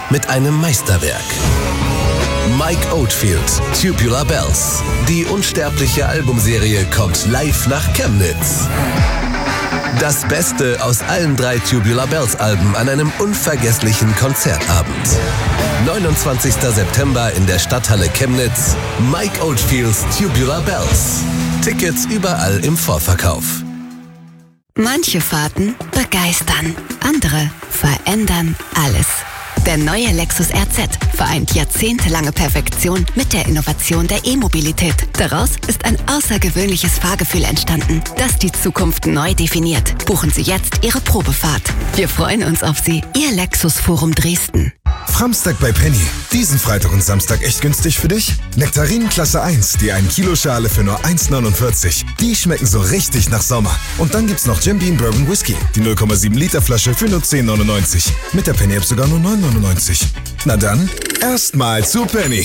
mit einem Meisterwerk. Mike Oldfield, Tubular Bells. Die unsterbliche Albumserie kommt live nach Chemnitz. Das Beste aus allen 3 Tubular Bells Alben an einem unvergesslichen Konzertabend. 29. September in der Stadthalle Chemnitz. Mike Oldfields Tubular Bells. Tickets überall im Vorverkauf. Manche Fahrten begeistern, andere verändern alles. Der neue Lexus RZ vereint jahrzehntelange Perfektion mit der Innovation der E-Mobilität. Daraus ist ein außergewöhnliches Fahrgefühl entstanden, das die Zukunft neu definiert. Buchen Sie jetzt Ihre Probefahrt. Wir freuen uns auf Sie. Ihr Lexus Forum Dresden. Framstag bei Penny. Diesen Freitag und Samstag echt günstig für dich? Nektarinen Klasse 1, die 1 Kilo Schale für nur 1,49. Die schmecken so richtig nach Sommer. Und dann gibt's noch Jim Beam Bourbon Whisky, die 0,7 Liter Flasche für nur 10,99. Mit der Penny App sogar nur 9,99. Na dann, erstmal zu Penny.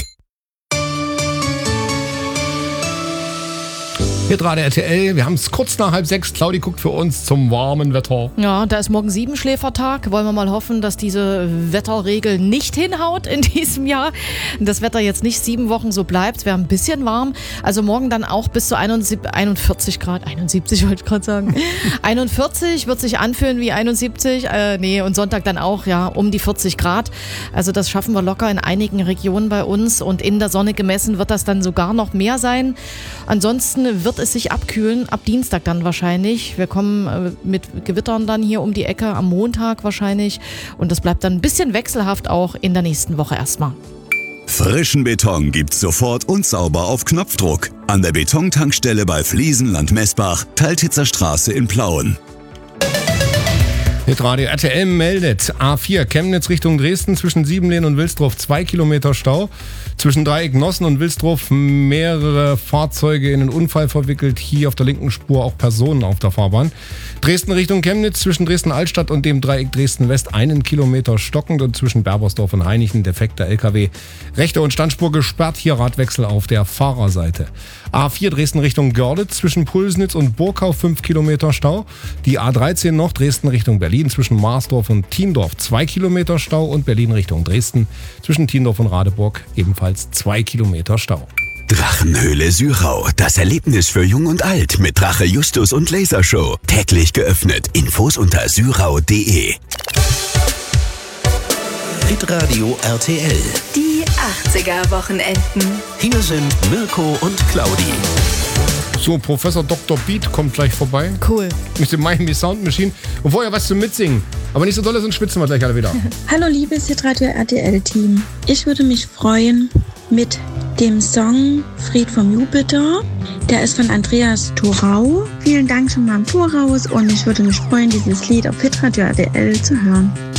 Hier gerade RTL, wir haben es kurz nach 5:30. Claudi guckt für uns zum warmen Wetter. Ja, da ist morgen 7-Schläfertag. Wollen wir mal hoffen, dass diese Wetterregel nicht hinhaut in diesem Jahr. Das Wetter jetzt nicht 7 Wochen so bleibt. Es wäre ein bisschen warm. Also morgen dann auch bis zu 41 Grad. 71 wollte ich gerade sagen. 41 wird sich anfühlen wie 71. Und Sonntag dann auch, ja, um die 40 Grad. Also das schaffen wir locker in einigen Regionen bei uns. Und in der Sonne gemessen wird das dann sogar noch mehr sein. Ansonsten wird es sich abkühlen, ab Dienstag dann wahrscheinlich. Wir kommen mit Gewittern dann hier um die Ecke, am Montag wahrscheinlich. Und das bleibt dann ein bisschen wechselhaft auch in der nächsten Woche erstmal. Frischen Beton gibt's sofort und sauber auf Knopfdruck. An der Betontankstelle bei Fliesenland Messbach, Teiltitzer Straße in Plauen. Hitradio RTL meldet A4 Chemnitz Richtung Dresden zwischen Siebenlehn und Wilsdorf 2 Kilometer Stau. Zwischen Dreieck Nossen und Wilsdorf mehrere Fahrzeuge in einen Unfall verwickelt. Hier auf der linken Spur auch Personen auf der Fahrbahn. Dresden Richtung Chemnitz zwischen Dresden-Altstadt und dem Dreieck Dresden-West 1 Kilometer stockend und zwischen Berbersdorf und Heinichen defekter LKW. Rechte und Standspur gesperrt, hier Radwechsel auf der Fahrerseite. A4 Dresden Richtung Görlitz zwischen Pulsnitz und Burkau 5 Kilometer Stau. Die A13 noch Dresden Richtung Berlin zwischen Marsdorf und Thiendorf 2 Kilometer Stau und Berlin Richtung Dresden zwischen Thiendorf und Radeburg ebenfalls 2 Kilometer Stau. Drachenhöhle Syrau, das Erlebnis für Jung und Alt mit Drache Justus und Lasershow. Täglich geöffnet. Infos unter syrau.de. Hitradio RTL. Die 80er-Wochenenden. Hier sind Mirko und Claudi. So, Professor Dr. Beat kommt gleich vorbei. Cool. Mit dem Miami Sound Machine. Und vorher was zum Mitsingen. Aber nicht so doll, sonst schwitzen wir gleich alle wieder. Hallo liebes Hitradio RTL-Team. Ich würde mich freuen mit dem Song Fried vom Jupiter. Der ist von Andreas Thorau. Vielen Dank schon mal im Voraus und ich würde mich freuen, dieses Lied auf Hitradio RTL zu hören.